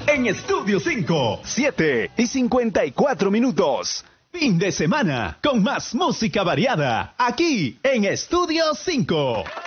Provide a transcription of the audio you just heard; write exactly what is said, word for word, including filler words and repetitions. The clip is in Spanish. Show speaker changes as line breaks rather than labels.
en Estudio cinco. siete y cincuenta y cuatro minutos. Fin de semana con más música variada aquí en Estudio cinco.